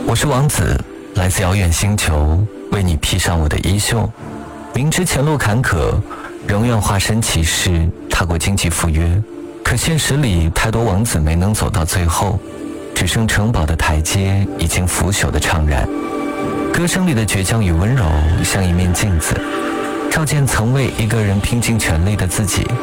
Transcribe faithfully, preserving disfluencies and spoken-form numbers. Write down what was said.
我是王子，来自遥远星球，为你披上我的衣袖。明知前路坎坷，仍愿化身骑士，踏过荆棘赴约。可现实里，太多王子没能走到最后，只剩城堡的台阶已经腐朽的怅然。歌声里的倔强与温柔，像一面镜子，照见曾为一个人拼尽全力的自己。